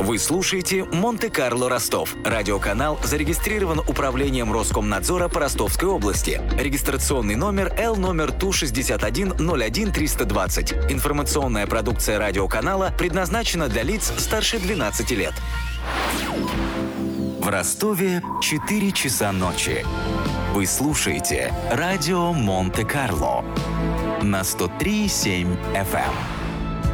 Вы слушаете «Монте-Карло Ростов». Радиоканал зарегистрирован Управлением Роскомнадзора по Ростовской области. Регистрационный номер Л ТУ 6101320. Информационная продукция радиоканала предназначена для лиц старше 12 лет. В Ростове 4 часа ночи. Вы слушаете радио Монте-Карло на 103,7 FM.